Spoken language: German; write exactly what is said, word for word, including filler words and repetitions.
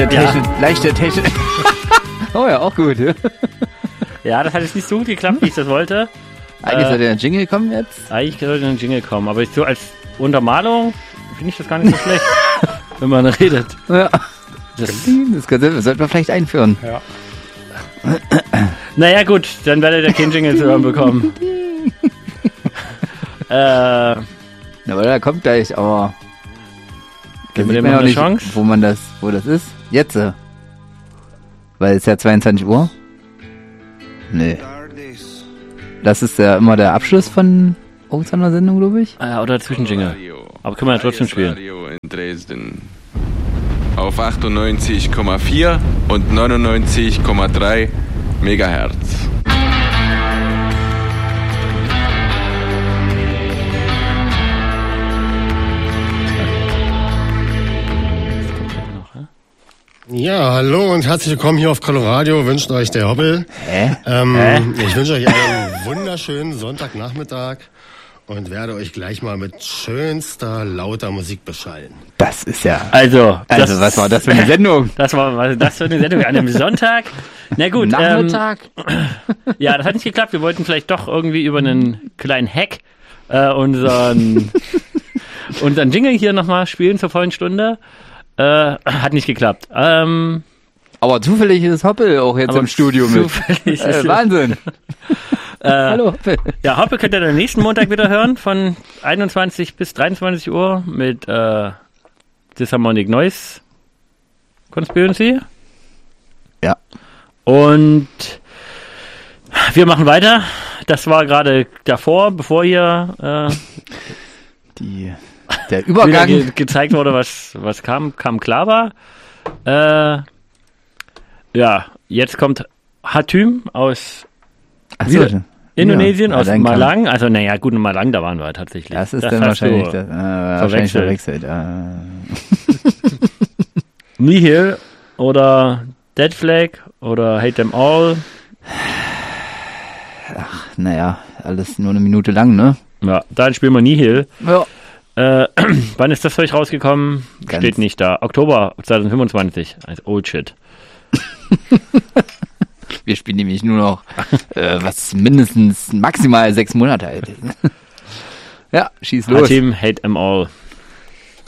leichte Technik. Ja. Leichte Technik. Oh ja, auch gut. Ja, das hat jetzt nicht so gut geklappt, wie ich das wollte. Eigentlich äh, sollte der Jingle kommen jetzt. Eigentlich sollte ein Jingle kommen, aber so als Untermalung finde ich das gar nicht so schlecht, wenn man redet. Ja. Das, das sollte man vielleicht einführen. Ja. Naja gut, dann werdet ihr keinen Jingle zu hören bekommen. äh, aber der kommt gleich, aber geben wir dem noch eine nicht, Chance? Wo man das, wo das ist? Jetzt. Weil es ist ja zweiundzwanzig Uhr. Nee. Das ist ja immer der Abschluss von irgendeiner Sendung, glaube ich. Ah, oder Zwischenjingle. Aber können wir ja trotzdem spielen. In Dresden. Auf achtundneunzig Komma vier und neunundneunzig Komma drei Megahertz. Ja, hallo und herzlich willkommen hier auf Coloradio. Wünschen euch der Hoppel. Hä? Ähm, Hä? Ich wünsche euch einen wunderschönen Sonntagnachmittag und werde euch gleich mal mit schönster, lauter Musik beschallen. Das ist ja... Also, also das, was war das für eine Sendung? Das war was das für eine Sendung an einem Sonntag. Na gut. Nachmittag? Ähm, ja, das hat nicht geklappt. Wir wollten vielleicht doch irgendwie über einen kleinen Hack äh, unseren, unseren Jingle hier nochmal spielen zur vollen Stunde. Äh, hat nicht geklappt. Ähm, aber zufällig ist Hoppel auch jetzt im Studio mit. Äh, Wahnsinn. äh, Hallo Hoppel. Ja, Hoppel könnt ihr dann nächsten Montag wieder hören von einundzwanzig bis dreiundzwanzig Uhr mit äh, Disharmonic Noise Conspiracy. Ja. Und wir machen weiter. Das war gerade davor, bevor hier äh, die der Übergang ge- gezeigt wurde, was, was kam, kam klar war. Äh, ja, jetzt kommt Hatim aus Ach so, Indonesien, ja, aus Malang. Malang. Also, naja, gut, in Malang, da waren wir tatsächlich. Das ist das dann wahrscheinlich, das, äh, wahrscheinlich verwechselt. verwechselt. Äh. Nihil oder Dead Flag oder Hate Them All. Ach, naja, alles nur eine Minute lang, ne? Ja, dann spielen wir Nihil. Ja. Äh, wann ist das Zeug rausgekommen? Ganz Steht nicht da. Oktober zwanzig fünfundzwanzig. Als Old Shit. Wir spielen nämlich nur noch, äh, was mindestens maximal sechs Monate alt ist. Ja, schieß los. Team Hate Them All.